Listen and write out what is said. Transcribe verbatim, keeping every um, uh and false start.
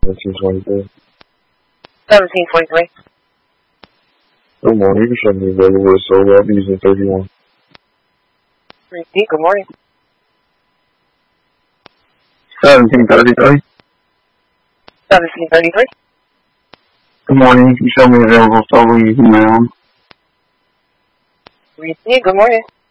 seventeen twenty-three. seventeen forty-three. Good morning. You can show me available with solar. I'll be using thirty-one. Repeat, good morning. seventeen thirty-three. seventeen thirty-three. Good morning. You can show me available solar using my own. Repeat, good morning.